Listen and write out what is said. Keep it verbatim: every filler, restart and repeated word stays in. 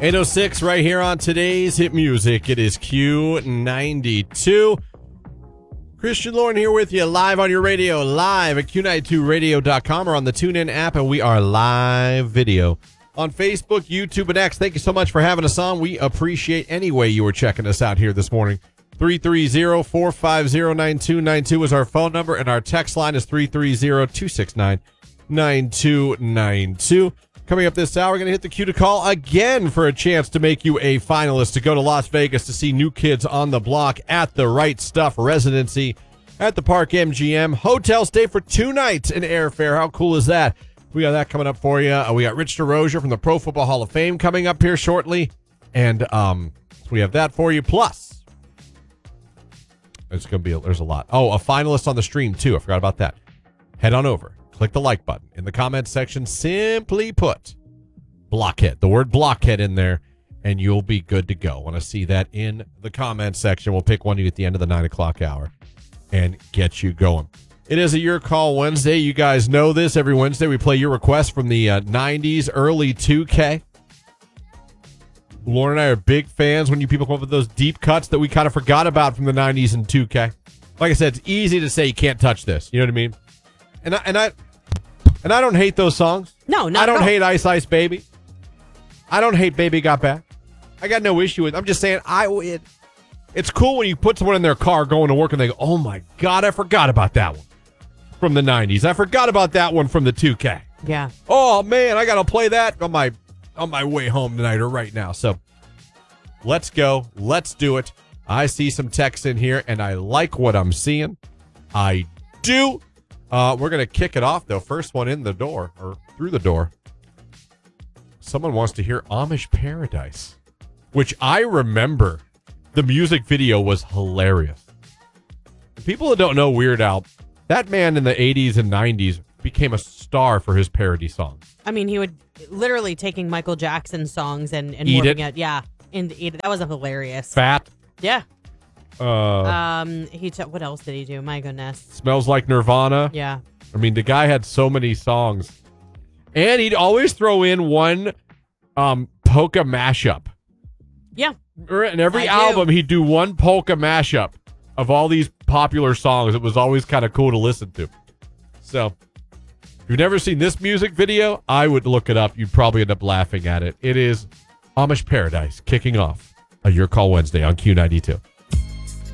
eight oh six right here on today's Hit Music. It is Q ninety-two. Christian Lauren here with you live on your radio, live at Q ninety-two radio dot com or on the TuneIn app, and we are live video on Facebook, YouTube, and X. Thank you so much for having us on. We appreciate any way you were checking us out here this morning. three three zero, four five zero, nine two nine two is our phone number, and our text line is three three zero, two six nine, nine two nine two. Coming up this hour, we're going to hit the queue to call again for a chance to make you a finalist to go to Las Vegas to see New Kids on the Block at the Right Stuff residency at the Park M G M. Hotel stay for two nights in airfare. How cool is that? We got that coming up for you. Uh, we got Rich DeRozier from the Pro Football Hall of Fame coming up here shortly. And um, we have that for you. Plus, it's going to be, a, there's a lot. Oh, a finalist on the stream, too. I forgot about that. Head on over. Click the like button. In the comments section, simply put, Blockhead. The word Blockhead in there, and you'll be good to go. Want to see that in the comments section. We'll pick one of you at the end of the nine o'clock hour and get you going. It is a Your Call Wednesday. You guys know this. Every Wednesday we play your requests from the uh, nineties, early two K. Lauren and I are big fans when you people come up with those deep cuts that we kind of forgot about from the nineties and two K. Like I said, it's easy to say you can't touch this. You know what I mean? And I, and I and I don't hate those songs. No, not I don't at all. hate Ice Ice Baby. I don't hate Baby Got Back. I got no issue with it. I'm just saying I it, it's cool when you put someone in their car going to work and they go, "Oh my God, I forgot about that one from the nineties. I forgot about that one from the two K." Yeah. Oh man, I got to play that on my on my way home tonight or right now. So let's go. Let's do it. I see some text in here and I like what I'm seeing. I do. Uh, we're going to kick it off, though. First one in the door, or through the door. Someone wants to hear Amish Paradise, which I remember the music video was hilarious. People that don't know Weird Al, that man in the eighties and nineties became a star for his parody songs. I mean, he would literally taking Michael Jackson songs and, and Eat morphing it. it. Yeah. And eat it. That was a hilarious. Fat. Yeah. Uh, Um. He t- what else did he do? My goodness. Smells Like Nirvana. Yeah. I mean, the guy had so many songs. And he'd always throw in one um, polka mashup. Yeah. In every I album, do. he'd do one polka mashup of all these popular songs. It was always kind of cool to listen to. So, if you've never seen this music video, I would look it up. You'd probably end up laughing at it. It is Amish Paradise kicking off a Your Call Wednesday on Q ninety-two.